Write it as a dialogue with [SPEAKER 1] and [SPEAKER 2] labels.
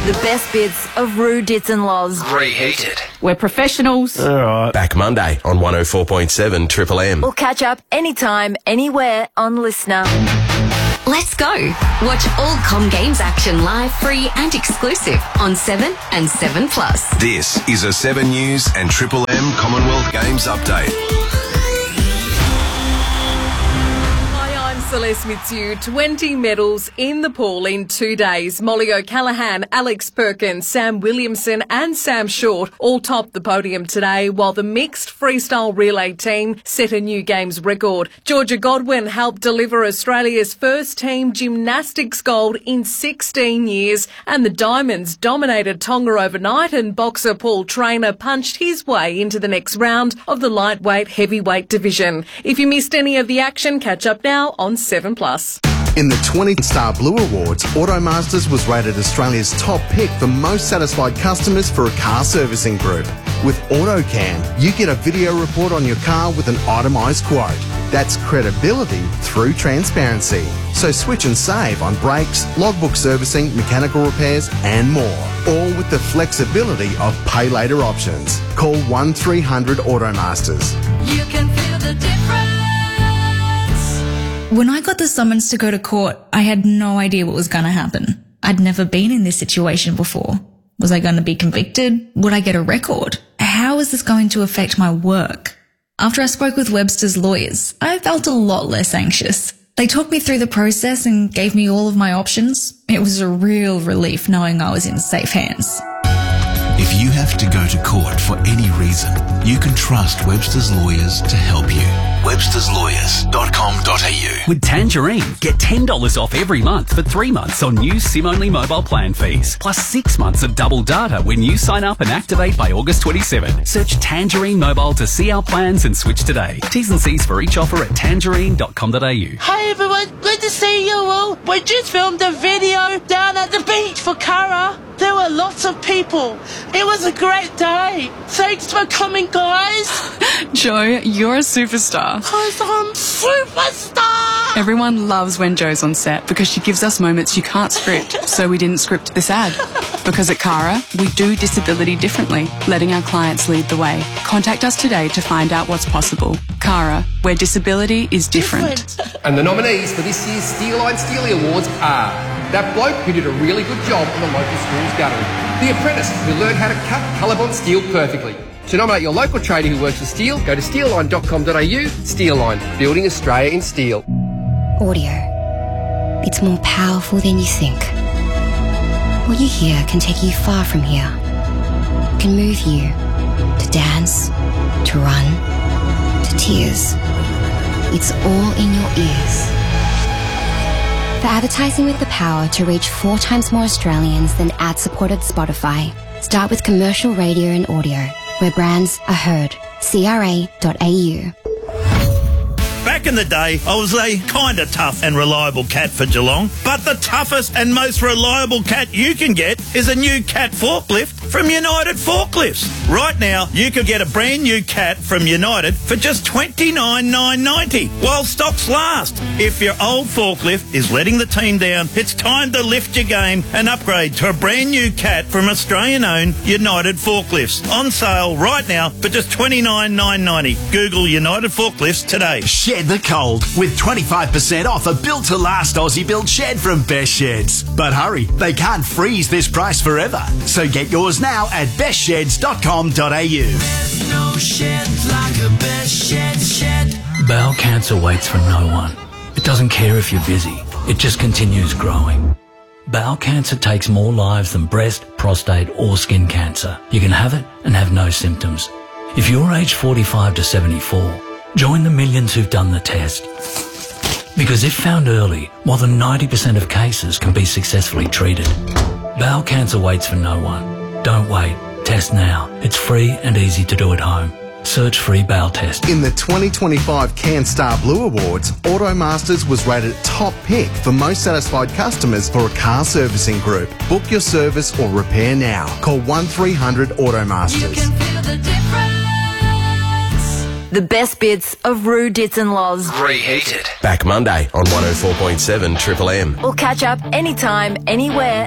[SPEAKER 1] The best bits of Roo, Dits and Loz.
[SPEAKER 2] Reheated.
[SPEAKER 3] We're professionals.
[SPEAKER 4] All right.
[SPEAKER 2] Back Monday on 104.7 Triple M.
[SPEAKER 1] Or catch up anytime, anywhere on Listener.
[SPEAKER 5] Let's go. Watch all Com Games action live, free and exclusive on 7 and 7+.
[SPEAKER 6] This is a 7 News and Triple M Commonwealth Games update.
[SPEAKER 7] Celeste Mitsu, 20 medals in the pool in 2 days. Molly O'Callaghan, Alex Perkins, Sam Williamson and Sam Short all topped the podium today, while the mixed freestyle relay team set a new games record. Georgia Godwin helped deliver Australia's first team gymnastics gold in 16 years, and the Diamonds dominated Tonga overnight, and boxer Paul Trainer punched his way into the next round of the lightweight heavyweight division. If you missed any of the action, catch up now on 7+.
[SPEAKER 8] In the 20 Star Blue Awards, Automasters was rated Australia's top pick for most satisfied customers for a car servicing group. With AutoCam, you get a video report on your car with an itemised quote. That's credibility through transparency. So switch and save on brakes, logbook servicing, mechanical repairs and more. All with the flexibility of pay later options. Call 1300 Automasters.
[SPEAKER 9] You can feel the difference.
[SPEAKER 10] When I got the summons to go to court, I had no idea what was going to happen. I'd never been in this situation before. Was I going to be convicted? Would I get a record? How is this going to affect my work? After I spoke with Webster's lawyers, I felt a lot less anxious. They talked me through the process and gave me all of my options. It was a real relief knowing I was in safe hands.
[SPEAKER 11] If you have to go to court for any reason, you can trust Webster's Lawyers to help you. websterslawyers.com.au.
[SPEAKER 12] With Tangerine, get $10 off every month for 3 months on new SIM-only mobile plan fees, plus 6 months of double data when you sign up and activate by August 27. Search Tangerine Mobile to see our plans and switch today. T's and C's for each offer at tangerine.com.au.
[SPEAKER 13] Hi everyone, good to see you all. We just filmed a video down at the beach for Cara. There were lots of people. It was a great day. Thanks for coming, guys.
[SPEAKER 14] Joe, you're a superstar.
[SPEAKER 13] Because I'm superstar.
[SPEAKER 14] Everyone loves when Joe's on set because she gives us moments you can't script, so we didn't script this ad. Because at Cara, we do disability differently, letting our clients lead the way. Contact us today to find out what's possible. Cara, where disability is different.
[SPEAKER 15] And the nominees for this year's Steeline Steely Awards are that bloke who did a really good job in the local school's gallery, the apprentice who learned how to cut Colorbond steel perfectly. To nominate your local trader who works with steel, go to steelline.com.au. Steelline, building Australia in steel.
[SPEAKER 16] Audio. It's more powerful than you think. What you hear can take you far from here. It can move you to dance, to run, to tears. It's all in your ears. For advertising with the power to reach 4 times more Australians than ad-supported Spotify, start with commercial radio and audio, where brands are heard. CRA.au.
[SPEAKER 17] Back in the day, I was a kind of tough and reliable cat for Geelong, but the toughest and most reliable cat you can get is a new cat forklift from United Forklifts. Right now, you could get a brand new cat from United for just $29,990 while stocks last. If your old forklift is letting the team down, it's time to lift your game and upgrade to a brand new cat from Australian-owned United Forklifts. On sale right now for just $29,990. Google United Forklifts today.
[SPEAKER 18] Shed the cold with 25% off a built-to-last Aussie-built shed from Best Sheds. But hurry, they can't freeze this price forever. So get yours now at bestsheds.com.au.
[SPEAKER 9] No shed like a Best Sheds shed.
[SPEAKER 19] Bowel cancer waits for no one. It doesn't care if you're busy. It just continues growing. Bowel cancer takes more lives than breast, prostate or skin cancer. You can have it and have no symptoms. If you're aged 45 to 74, join the millions who've done the test. Because if found early, more than 90% of cases can be successfully treated. Bowel cancer waits for no one. Don't wait. Test now. It's free and easy to do at home. Search free bowel test.
[SPEAKER 8] In the 2025 CanStar Blue Awards, Automasters was rated top pick for most satisfied customers for a car servicing group. Book your service or repair now. Call 1300 Automasters.
[SPEAKER 9] You can feel the difference.
[SPEAKER 1] The best bits of Roo, Dits and Loz.
[SPEAKER 2] Reheated. Back Monday on 104.7 Triple M.
[SPEAKER 1] Or catch up anytime, anywhere